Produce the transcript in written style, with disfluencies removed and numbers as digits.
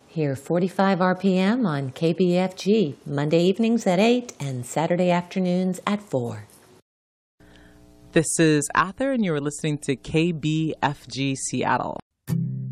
Here 45 RPM on KBFG, Monday evenings at 8 and Saturday afternoons at 4. This is Ather, and you are listening to KBFG Seattle.